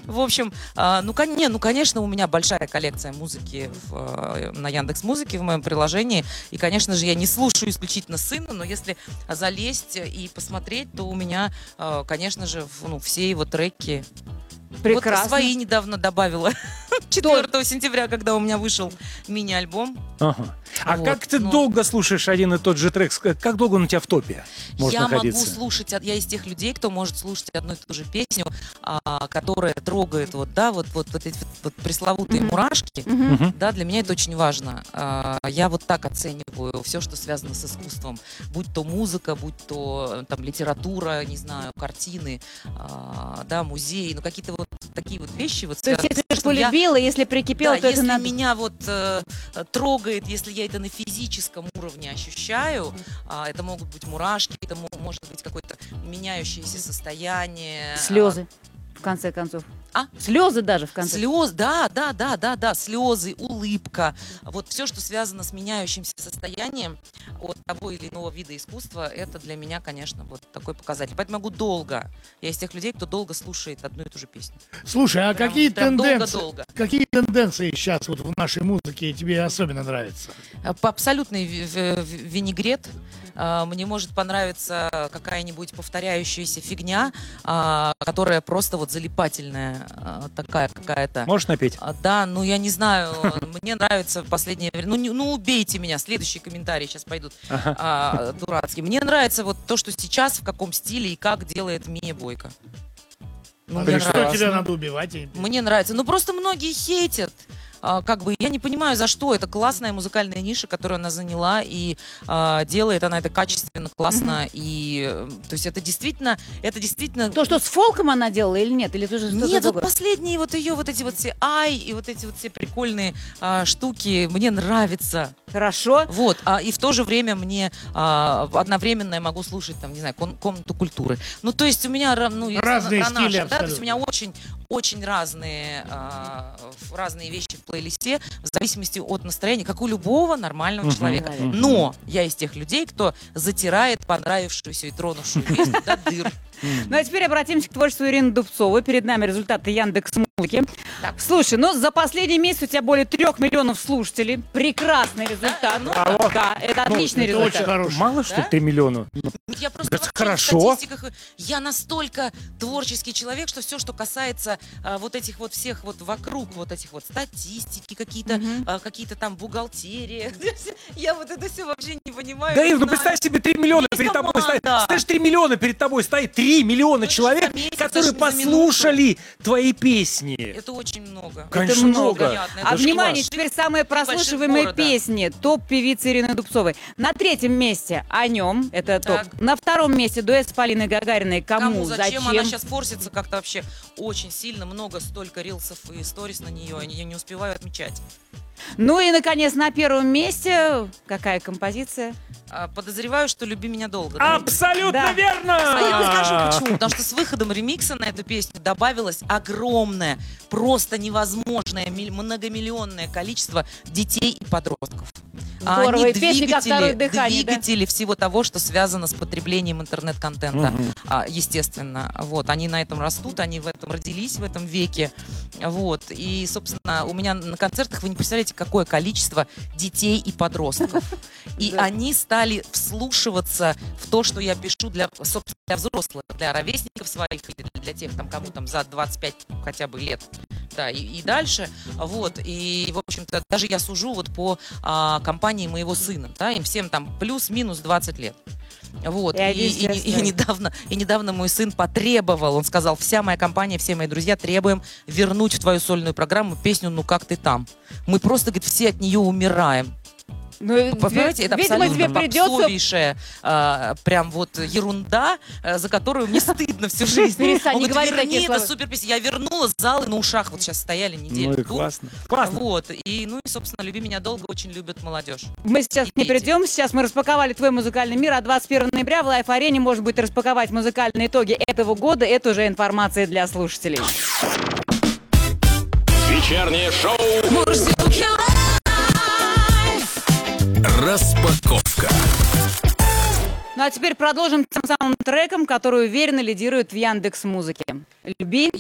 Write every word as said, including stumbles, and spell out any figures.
В общем, а, ну, кон- не, ну, конечно, у меня большая коллекция музыки в, э, на Яндекс.Музыке в моем приложении. И, конечно же, я не слушаю исключительно сына, но если залезть и посмотреть, то у меня, э, конечно же, в- ну, все его треки. Прекрасно. Вот свои недавно добавила. четвёртого сентября, когда у меня вышел мини-альбом. Ага. А Вот, как ты ну. долго слушаешь один и тот же трек? Ск- Как долго он у тебя в топе может Я находиться? могу слушать, от- я из тех людей, кто может слушать одну и ту же песню, а, которая трогает вот, да, вот, вот, вот эти вот, вот пресловутые Мгм. мурашки. Мгм. Мгм. Да, для меня это очень важно. А, Я вот так оцениваю все, что связано с искусством. Будь то музыка, будь то э, там литература, не знаю, картины, а, да, музеи, ну какие-то вот такие вот вещи. Вот То есть, связанные если с ты искусством. Я- полюбила, если прикипела, да, то если это надо... меня вот э, э, трогает, если я это на физическом уровне ощущаю, а, это могут быть мурашки, это мо- может быть какое-то меняющееся состояние. Слезы, в конце концов. А? Слезы даже в конце. Слез, да, да, да, да, да, слезы, улыбка, вот все, что связано с меняющимся состоянием от того или иного вида искусства, это для меня, конечно, вот такой показатель. Поэтому могу долго. Я из тех людей, кто долго слушает одну и ту же песню. Слушай, а Прям- какие прям тенденции, долго-долго. какие тенденции сейчас вот в нашей музыке тебе особенно нравятся? А, по- Абсолютный ви- ви- ви- винегрет. А, Мне может понравиться какая-нибудь повторяющаяся фигня, а, которая просто вот залипательная, а, такая какая-то. Можешь напеть? А, Да, ну я не знаю, мне нравится в последнее время. Ну, не- ну убейте меня, следующие комментарии сейчас пойдут Ага. а, дурацкие. Мне нравится вот то, что сейчас, в каком стиле и как делает Мия Бойко. Ну, А мне что нравится. тебя надо убивать? я не понимаю. Мне нравится. Ну просто многие хейтят. А, как бы я не понимаю, за что. Это классная музыкальная ниша, которую она заняла, и а, делает она это качественно, классно. И э, то есть это действительно, это действительно. То, что с фолком она делала или нет? Или тоже что-то Нет, вот другое? последние вот ее вот эти вот все ай и вот эти вот все прикольные а, штуки мне нравятся. Хорошо. Вот, а, и в то же время мне а, одновременно я могу слушать, там, не знаю, ком- комнату культуры. Ну, то есть у меня ра- ну, есть Разные ра- стили ранашек, да, то есть у абсолютно. меня очень, очень разные, а, в- разные вещи в плейлисте, в зависимости от настроения, как у любого нормального Мгм. человека. Мгм. Но я из тех людей, кто затирает понравившуюся и тронувшую песню до дыр. Ну а теперь обратимся к творчеству Ирины Дубцовой. Перед нами результаты Яндекс.Музыки. Так. Слушай, ну за последний месяц у тебя более трех миллионов слушателей. Прекрасный результат. ну Да, да, это отличный это результат. очень хороший. Мало, что ли, Да? три миллиона? Я просто Это вообще хорошо. в статистиках, я настолько творческий человек, что все, что касается а, вот этих вот всех вот вокруг вот этих вот статистики, какие-то Мгм. а, какие-то там бухгалтерии, я вот это все вообще не понимаю. Да, не Ир, ну знаю. представь себе, три миллиона Есть перед тобой стоит. команда. Знаешь, три миллиона перед тобой стоит. три миллиона это человек, за месяц, которые это ж не за послушали твои песни. Это очень много. Конечно, много. много. Понятно, это А ж внимание, класс. теперь самые больших прослушиваемые города. песни. Топ певицы Ирины Дубцовой. На третьем месте «О нем». Это топ. Так. На втором месте дуэт с Полиной Гагариной «Кому, Кому, зачем? зачем?». Она сейчас форсится как-то вообще очень сильно, много столько рилсов и сторис на нее, я не успеваю отмечать. Ну и, наконец, на первом месте какая композиция? А, Подозреваю, что «Люби меня долго». да? Абсолютно Да. верно! А я вам скажу почему. Потому что с выходом ремикса на эту песню добавилось огромное, просто невозможное, миль- многомиллионное количество детей и подростков. А Здорово, они и песни как второе двигатели, дыхание, да? двигатели всего того, что связано с потреблением интернет-контента. Мгм. А, естественно. Вот, они на этом растут, они в этом родились, в этом веке. Вот. И, собственно, у меня на концертах, вы не представляете, какое количество детей и подростков. И Да. они стали вслушиваться в то, что я пишу для, собственно, для взрослых, для ровесников своих, или для тех, там, кому там за двадцать пять хотя бы лет. Да, и, и дальше. Вот. И, в общем-то, даже я сужу вот по а, компании моего сына. Да, им всем там плюс-минус двадцать лет. Вот. И И, они и- все и остались. недавно, и недавно мой сын потребовал, он сказал: вся моя компания, все мои друзья требуем вернуть в твою сольную программу песню «Ну как ты там?». Мы просто, говорит, все от нее умираем. Ну, тебе- Понимаете, это видимо, тебе абсолютно придется... попсовейшая, а, прям вот ерунда, а, за которую мне стыдно всю жизнь. Перестань, Он не говорит: говори такие верни, это слова. супер песня. Я вернула, залы на ушах вот сейчас стояли неделю. Ну и классно. Классно. Вот. И, ну и, собственно, «Люби меня долго» очень любят молодежь. Мы сейчас И не пейте. придем, сейчас мы распаковали твой музыкальный мир, а двадцать первого ноября в Лайф-арене можно будет распаковать музыкальные итоги этого года. Это уже информация для слушателей. Вечернее шоу «Распаковка». Ну а теперь продолжим тем самым треком, который уверенно лидирует в Яндекс.Музыке. «Люби